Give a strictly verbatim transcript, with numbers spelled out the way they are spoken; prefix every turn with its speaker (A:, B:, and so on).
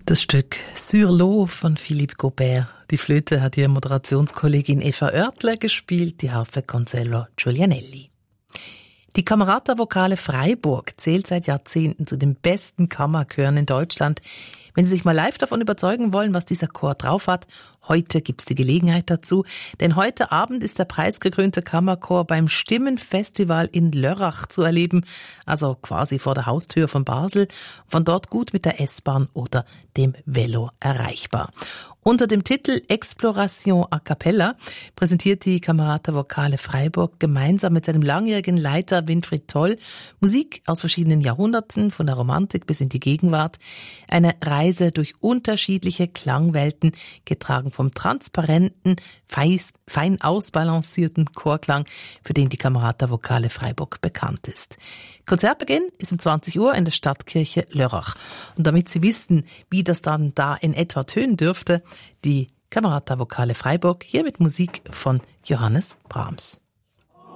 A: Das Stück Sur l'eau von Philippe Gaubert. Die Flöte hat ihre Moderationskollegin Eva Oertler gespielt, die Harfe Consuelo Giulianelli. Die Camerata Vocale Freiburg zählt seit Jahrzehnten zu den besten Kammerchören in Deutschland. Wenn Sie sich mal live davon überzeugen wollen, was dieser Chor drauf hat, heute gibt's die Gelegenheit dazu. Denn heute Abend ist der preisgekrönte Kammerchor beim Stimmenfestival in Lörrach zu erleben, also quasi vor der Haustür von Basel, von dort gut mit der S-Bahn oder dem Velo erreichbar. Unter dem Titel Exploration a Cappella präsentiert die Camerata Vocale Freiburg gemeinsam mit seinem langjährigen Leiter Winfried Toll Musik aus verschiedenen Jahrhunderten, von der Romantik bis in die Gegenwart. Eine Reise durch unterschiedliche Klangwelten, getragen vom transparenten, fein ausbalancierten Chorklang, für den die Camerata Vocale Freiburg bekannt ist. Konzertbeginn ist um zwanzig Uhr in der Stadtkirche Lörrach. Und damit Sie wissen, wie das dann da in etwa tönen dürfte, die Camerata Vocale Freiburg, hier mit Musik von Johannes Brahms.